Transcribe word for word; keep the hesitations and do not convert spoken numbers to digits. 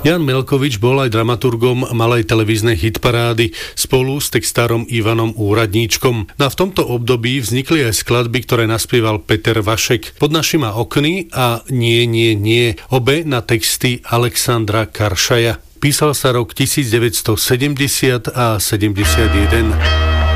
Jan Melkovič bol aj dramaturgom malej televíznej hitparády spolu s textárom Ivanom Úradníčkom. No a v tomto období vznikli aj skladby, ktoré naspieval Peter Vašek. Pod našima okny a Nie, nie, nie. Obe na texty Alexandra Karšaja. Písal sa rok devätnásťsedemdesiat a sedemdesiatjeden.